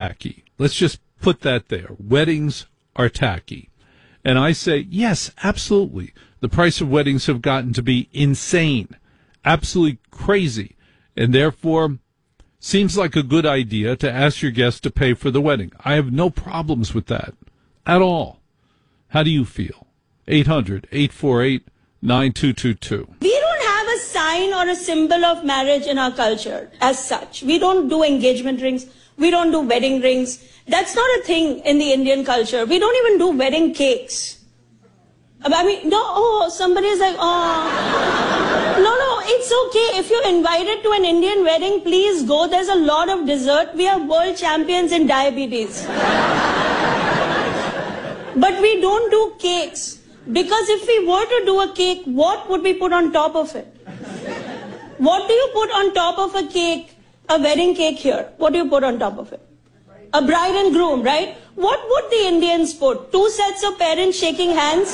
tacky. Let's just put that there. Weddings are tacky. And I say, yes, absolutely. The price of weddings have gotten to be insane, absolutely crazy, and therefore seems like a good idea to ask your guests to pay for the wedding. I have no problems with that at all. How do you feel? 800-848-9222. We don't have a sign or a symbol of marriage in our culture as such. We don't do engagement rings. We don't do wedding rings. That's not a thing in the Indian culture. We don't even do wedding cakes. I mean, somebody is like, No, it's okay. If you're invited to an Indian wedding, please go. There's a lot of dessert. We are world champions in diabetes. But we don't do cakes. Because if we were to do a cake, what would we put on top of it? What do you put on top of a cake, a wedding cake here? What do you put on top of it? A bride and groom, right? What would the Indians put? 2 sets of parents shaking hands?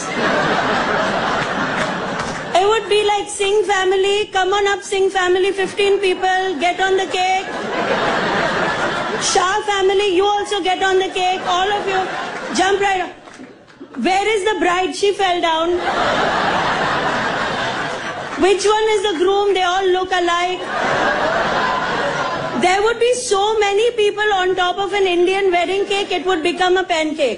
It would be like, sing family, come on up, sing family, 15 people, get on the cake. Shah family, you also get on the cake, all of you, jump right up. Where is the bride? She fell down. Which one is the groom? They all look alike. There would be so many people on top of an Indian wedding cake, it would become a pancake.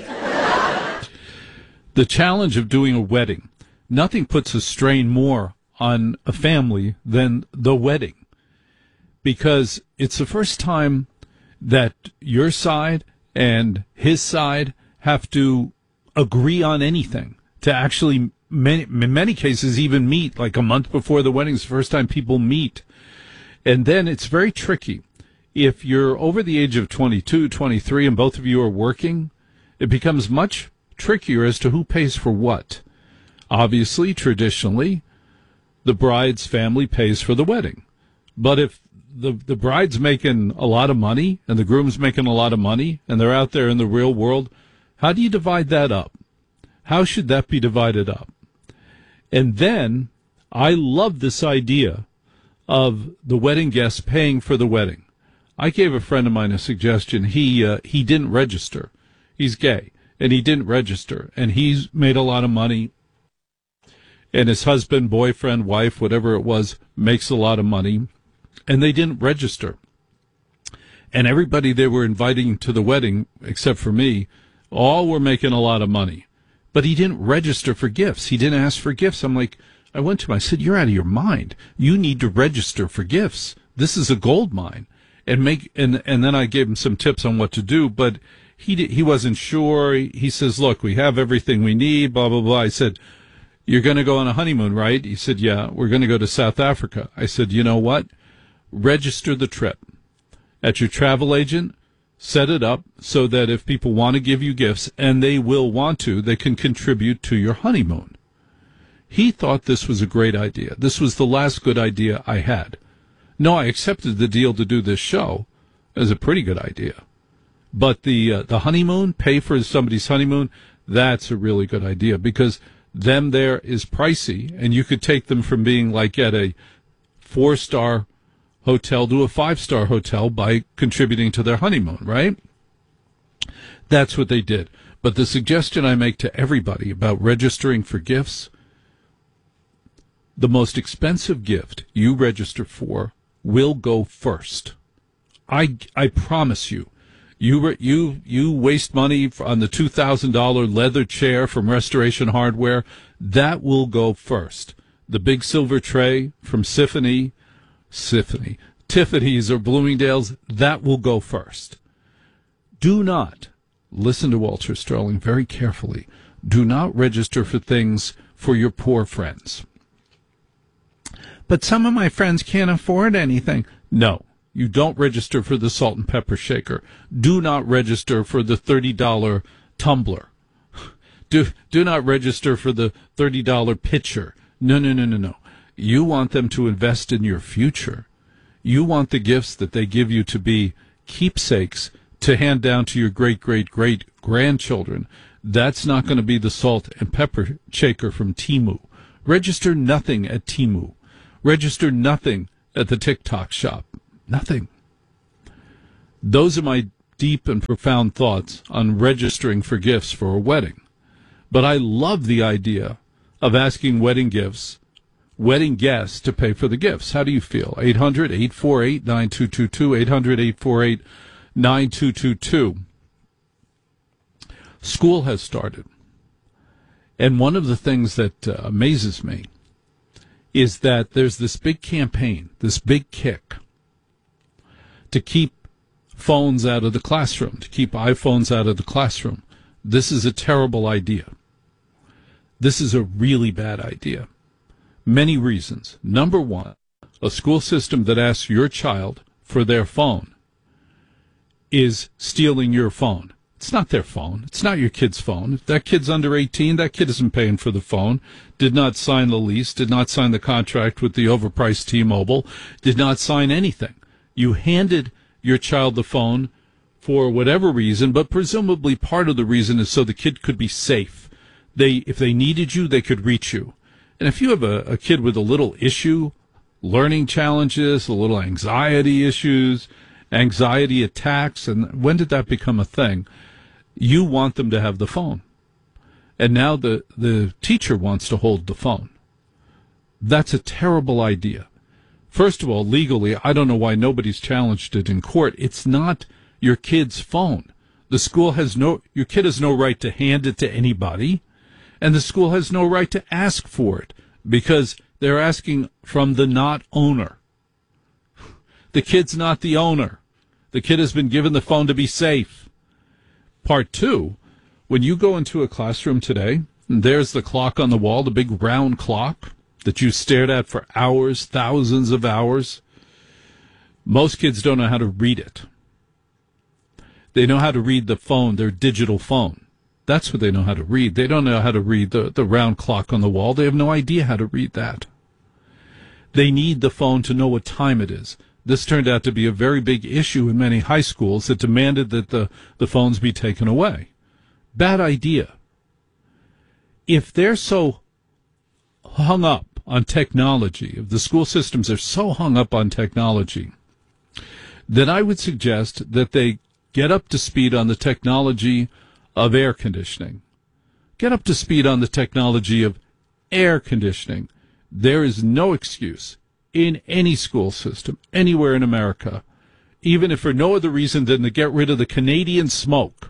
The challenge of doing a wedding, nothing puts a strain more on a family than the wedding. Because it's the first time that your side and his side have to agree on anything, to actually, in many cases, even meet, like a month before the wedding is the first time people meet. And then it's very tricky. If you're over the age of 22, 23, and both of you are working, it becomes much trickier as to who pays for what. Obviously, traditionally, the bride's family pays for the wedding. But if the bride's making a lot of money and the groom's making a lot of money and they're out there in the real world, how do you divide that up? How should that be divided up? And then I love this idea of the wedding guests paying for the wedding. I gave a friend of mine a suggestion. He didn't register. He's gay, and he didn't register, and he's made a lot of money. And his husband, boyfriend, wife, whatever it was, makes a lot of money, and they didn't register. And everybody they were inviting to the wedding, except for me, all were making a lot of money. But he didn't register for gifts. He didn't ask for gifts. I went to him, I said, you're out of your mind. You need to register for gifts. This is a gold mine. And then I gave him some tips on what to do, but he wasn't sure. He says, look, we have everything we need, blah, blah, blah. I said, you're going to go on a honeymoon, right? He said, yeah, we're going to go to South Africa. I said, you know what? Register the trip at your travel agent. Set it up so that if people want to give you gifts, and they will want to, they can contribute to your honeymoon. He thought this was a great idea. This was the last good idea I had. No, I accepted the deal to do this show as a pretty good idea. But the honeymoon, pay for somebody's honeymoon, that's a really good idea, because them there is pricey, and you could take them from being like at a 4-star hotel to a 5-star hotel by contributing to their honeymoon, right? That's what they did. But the suggestion I make to everybody about registering for gifts, the most expensive gift you register for will go first. I promise you. You waste money on the $2,000 leather chair from Restoration Hardware, that will go first. The big silver tray from Tiffany's or Bloomingdale's, that will go first. Do not, listen to Walter Sterling very carefully, do not register for things for your poor friends. But some of my friends can't afford anything. No, you don't register for the salt and pepper shaker. Do not register for the $30 tumbler. Do not register for the $30 pitcher. No. You want them to invest in your future. You want the gifts that they give you to be keepsakes to hand down to your great-great-great-grandchildren. That's not going to be the salt and pepper shaker from Temu. Register nothing at Temu. Register nothing at the TikTok shop. Nothing. Those are my deep and profound thoughts on registering for gifts for a wedding. But I love the idea of asking wedding guests to pay for the gifts. How do you feel? 800-848-9222, 800-848-9222. School has started. And one of the things that amazes me is that there's this big campaign, this big kick to keep phones out of the classroom, to keep iPhones out of the classroom. This is a terrible idea. This is a really bad idea. Many reasons. Number one, a school system that asks your child for their phone is stealing your phone. It's not their phone. It's not your kid's phone. If that kid's under 18, that kid isn't paying for the phone, did not sign the lease, did not sign the contract with the overpriced T-Mobile, did not sign anything. You handed your child the phone for whatever reason, but presumably part of the reason is so the kid could be safe. If they needed you, they could reach you. And if you have a kid with a little issue, learning challenges, a little anxiety issues, anxiety attacks, and when did that become a thing? You want them to have the phone. And now the teacher wants to hold the phone. That's a terrible idea. First of all, legally, I don't know why nobody's challenged it in court. It's not your kid's phone. The school your kid has no right to hand it to anybody, and the school has no right to ask for it because they're asking from the not owner. The kid's not the owner. The kid has been given the phone to be safe. Part two, when you go into a classroom today, and there's the clock on the wall, the big round clock that you stared at for hours, thousands of hours. Most kids don't know how to read it. They know how to read the phone, their digital phone. That's what they know how to read. They don't know how to read the round clock on the wall. They have no idea how to read that. They need the phone to know what time it is. This turned out to be a very big issue in many high schools that demanded that the phones be taken away. Bad idea. If they're so hung up on technology, if the school systems are so hung up on technology, then I would suggest that they get up to speed on the technology of air conditioning. Get up to speed on the technology of air conditioning. There is no excuse in any school system, anywhere in America, even if for no other reason than to get rid of the Canadian smoke,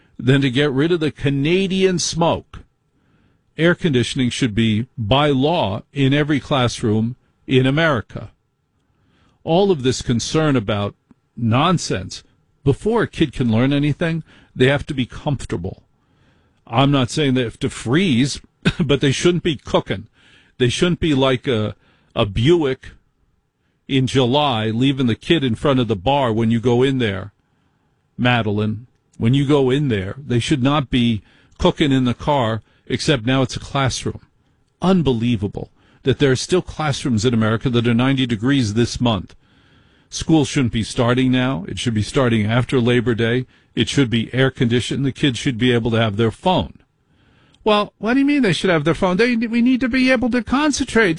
air conditioning should be, by law, in every classroom in America. All of this concern about nonsense, before a kid can learn anything, they have to be comfortable. I'm not saying they have to freeze, but they shouldn't be cooking. They shouldn't be like a Buick in July, leaving the kid in front of the bar when you go in there. Madeline, when you go in there, they should not be cooking in the car, except now it's a classroom. Unbelievable that there are still classrooms in America that are 90 degrees this month. School shouldn't be starting now. It should be starting after Labor Day. It should be air conditioned. The kids should be able to have their phone. Well, what do you mean they should have their phone? We need to be able to concentrate.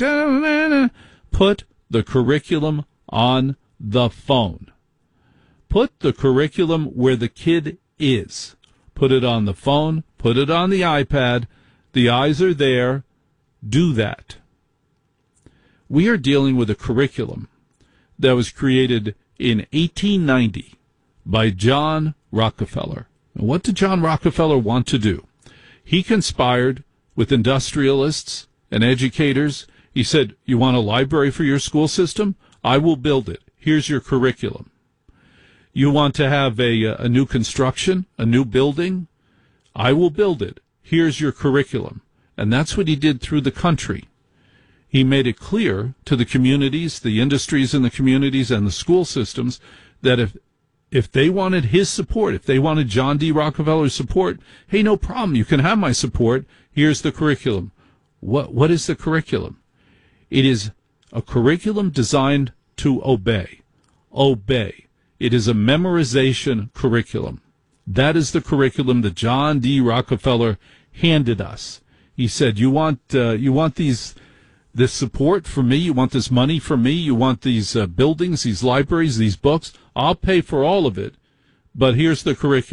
Put the curriculum on the phone. Put the curriculum where the kid is. Put it on the phone. Put it on the iPad. The eyes are there. Do that. We are dealing with a curriculum that was created in 1890 by John Rockefeller. And what did John Rockefeller want to do? He conspired with industrialists and educators. He said, you want a library for your school system? I will build it. Here's your curriculum. You want to have a new construction, a new building? I will build it. Here's your curriculum. And that's what he did through the country. He made it clear to the communities, the industries in the communities, and the school systems that if they wanted his support, if they wanted John D. Rockefeller's support, hey, no problem, you can have my support. Here's the curriculum. What is the curriculum? It is a curriculum designed to obey. Obey. It is a memorization curriculum. That is the curriculum that John D. Rockefeller handed us. He said, you want this support from me? You want this money from me? You want these buildings, these libraries, these books? I'll pay for all of it, But here's the curriculum.